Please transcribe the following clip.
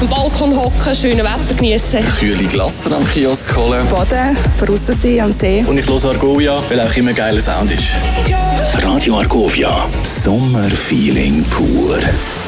dem Balkon hocken, schönes Wetter genießen. Kühle Glasse am Kiosk holen. Baden, draussen sein am See. Und ich höre Argovia, weil auch immer ein geiler Sound ist. Radio Argovia, Sommerfeeling pur.